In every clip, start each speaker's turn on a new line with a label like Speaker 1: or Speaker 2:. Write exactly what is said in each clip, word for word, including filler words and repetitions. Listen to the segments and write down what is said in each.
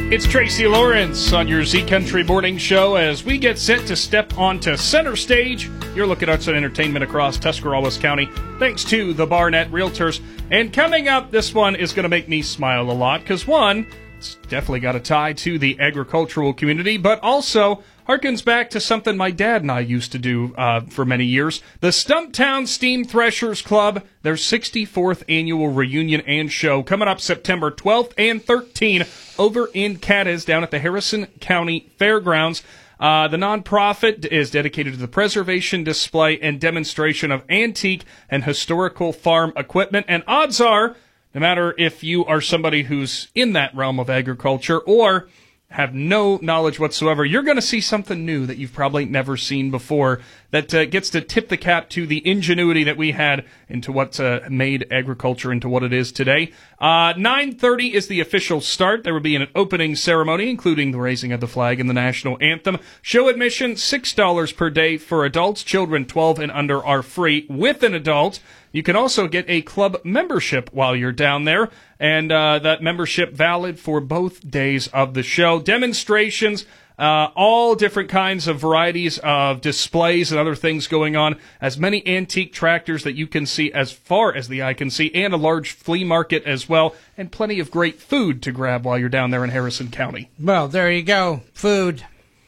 Speaker 1: It's Tracy Lawrence on your Z Country Morning Show as we get set to step onto center stage. You're looking at arts and entertainment across Tuscarawas County, thanks to the Barnett Realtors. And coming up, this one is going to make me smile a lot, because one, it's definitely got a tie to the agricultural community, but also harkens back to something my dad and I used to do uh, for many years. The Stumptown Steam Threshers Club, their sixty-fourth annual reunion and show, coming up September twelfth and thirteenth over in Cadiz down at the Harrison County Fairgrounds. Uh, the nonprofit is dedicated to the preservation, display, and demonstration of antique and historical farm equipment. And odds are, no matter if you are somebody who's in that realm of agriculture or have no knowledge whatsoever, you're going to see something new that you've probably never seen before that uh, gets to tip the cap to the ingenuity that we had into what uh, made agriculture into what it is today. Uh, nine thirty is the official start. There will be an opening ceremony, including the raising of the flag and the national anthem. Show admission, six dollars per day for adults. Children twelve and under are free with an adult. You can also get a club membership while you're down there, and uh, that membership valid for both days of the show. Demonstrations, uh, all different kinds of varieties of displays and other things going on, as many antique tractors that you can see as far as the eye can see, and a large flea market as well, and plenty of great food to grab while you're down there in Harrison County.
Speaker 2: Well, there you go, food.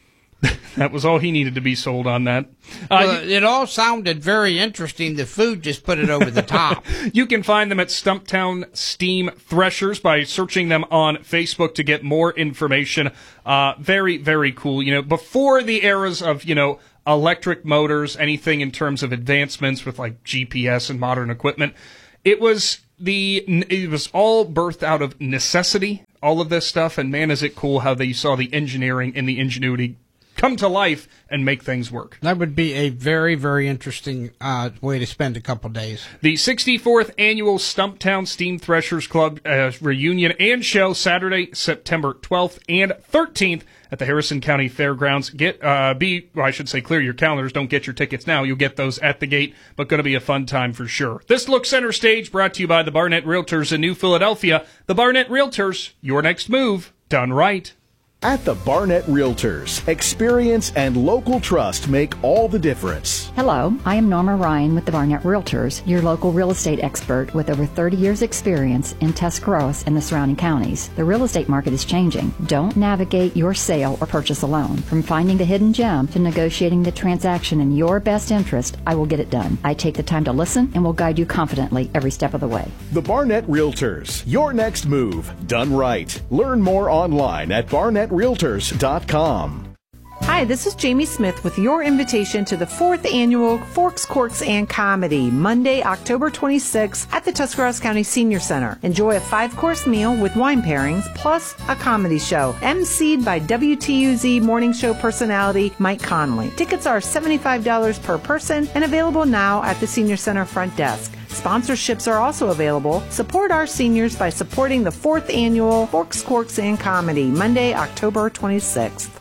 Speaker 1: That was all he needed to be sold on that. Uh,
Speaker 2: well, it all sounded very interesting. The food just put it over the top.
Speaker 1: You can find them at Stumptown Steam Threshers by searching them on Facebook to get more information. Uh, very, very cool. You know, before the eras of, you know, electric motors, anything in terms of advancements with like G P S and modern equipment, it was the it was all birthed out of necessity, all of this stuff. And man, is it cool how they saw the engineering and the ingenuity come to life and make things work.
Speaker 2: That would be a very, very interesting uh, way to spend a couple days.
Speaker 1: The sixty-fourth Annual Stumptown Steam Threshers Club uh, reunion and show, Saturday, September twelfth and thirteenth at the Harrison County Fairgrounds. Get, uh, be, well, I should say clear your calendars. Don't get your tickets now. You'll get those at the gate, but going to be a fun time for sure. This Look Center Stage brought to you by the Barnett Realtors in New Philadelphia. The Barnett Realtors, your next move, done right.
Speaker 3: At the Barnett Realtors, experience and local trust make all the difference.
Speaker 4: Hello, I am Norma Ryan with the Barnett Realtors, your local real estate expert with over thirty years experience in Tuscarawas and the surrounding counties. The real estate market is changing. Don't navigate your sale or purchase alone. From finding the hidden gem to negotiating the transaction in your best interest, I will get it done. I take the time to listen and will guide you confidently every step of the way.
Speaker 3: The Barnett Realtors, your next move, done right. Learn more online at barnett realtors dot com.
Speaker 5: Hi, this is Jamie Smith with your invitation to the fourth annual Forks, Corks, and Comedy, Monday, October twenty-sixth at the Tuscarawas County Senior Center. Enjoy a five-course meal with wine pairings, plus a comedy show, emceed by W T U Z morning show personality Mike Conley. Tickets are seventy-five dollars per person and available now at the Senior Center front desk. Sponsorships are also available. Support our seniors by supporting the fourth annual Forks, Corks, and Comedy, Monday, October twenty-sixth.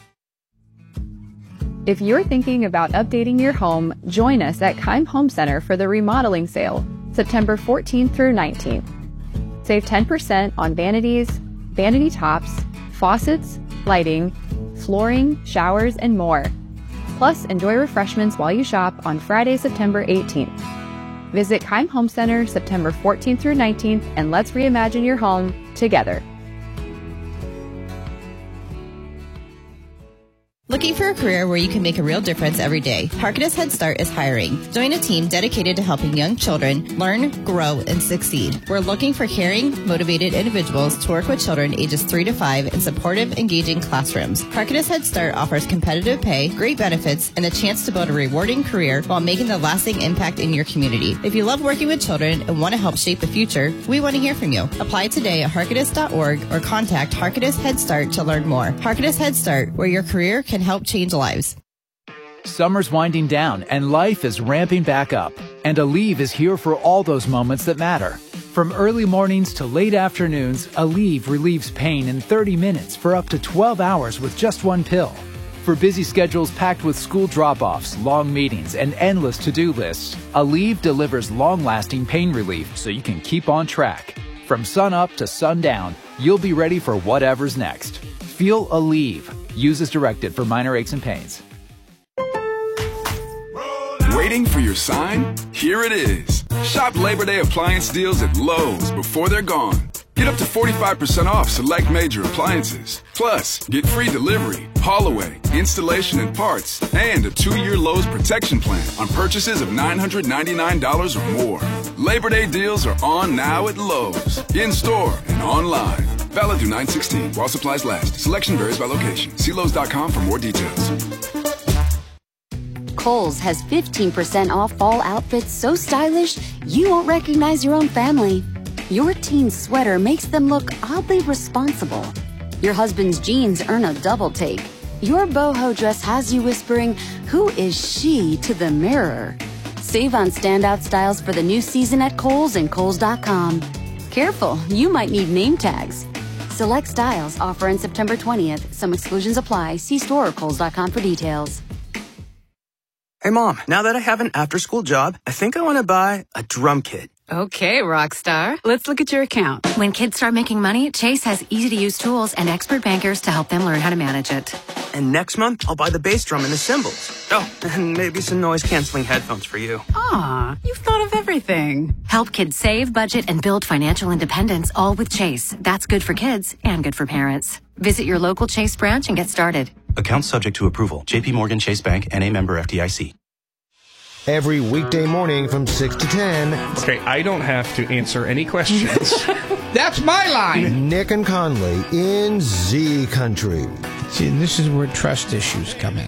Speaker 6: If you're thinking about updating your home, join us at Keim Home Center for the remodeling sale, September fourteenth through nineteenth. Save ten percent on vanities, vanity tops, faucets, lighting, flooring, showers, and more. Plus, enjoy refreshments while you shop on Friday, September eighteenth. Visit Keim Home Center September fourteenth through nineteenth, and let's reimagine your home together.
Speaker 7: Looking for a career where you can make a real difference every day? Harkness Head Start is hiring. Join a team dedicated to helping young children learn, grow, and succeed. We're looking for caring, motivated individuals to work with children ages three to five in supportive, engaging classrooms. Harkness Head Start offers competitive pay, great benefits, and a chance to build a rewarding career while making a lasting impact in your community. If you love working with children and want to help shape the future, we want to hear from you. Apply today at harkness dot org or contact Harkness Head Start to learn more. Harkness Head Start, where your career can help change lives.
Speaker 8: Summer's winding down and life is ramping back up. And Aleve is here for all those moments that matter. From early mornings to late afternoons, Aleve relieves pain in thirty minutes for up to twelve hours with just one pill. For busy schedules packed with school drop-offs, long meetings, and endless to-do lists, Aleve delivers long-lasting pain relief so you can keep on track. From sun up to sundown, you'll be ready for whatever's next. Feel Aleve. Use as directed for minor aches and pains.
Speaker 9: Waiting for your sign? Here it is. Shop Labor Day appliance deals at Lowe's before they're gone. Get up to forty-five percent off select major appliances. Plus, get free delivery, haul away, installation and parts, and a two-year Lowe's protection plan on purchases of nine hundred ninety-nine dollars or more. Labor Day deals are on now at Lowe's, in-store and online. Valid through nine sixteen while supplies last. Selection varies by location. See Lowe's dot com for more details.
Speaker 10: Kohl's has fifteen percent off fall outfits so stylish you won't recognize your own family. Your teen's sweater makes them look oddly responsible. Your husband's jeans earn a double take. Your boho dress has you whispering, "Who is she?" to the mirror. Save on standout styles for the new season at Kohl's and Kohl's dot com. Careful, you might need name tags. Select styles offer on September twentieth. Some exclusions apply. See store or Kohl's dot com for details.
Speaker 11: Hey, Mom, now that I have an after-school job, I think I want to buy a drum kit.
Speaker 12: Okay, Rockstar. Let's look at your account. When kids start making money, Chase has easy-to-use tools and expert bankers to help them learn how to manage it.
Speaker 11: And next month, I'll buy the bass drum and the cymbals. Oh, and maybe some noise-canceling headphones for you.
Speaker 12: Aw, you've thought of everything. Help kids save, budget, and build financial independence, all with Chase. That's good for kids and good for parents. Visit your local Chase branch and get started.
Speaker 13: Account subject to approval. J P Morgan Chase Bank, N A member F D I C.
Speaker 14: Every weekday morning from six to ten.
Speaker 1: Okay, I don't have to answer any questions.
Speaker 2: That's my line.
Speaker 14: Nick and Conley in Z Country.
Speaker 2: See, this is where trust issues come in.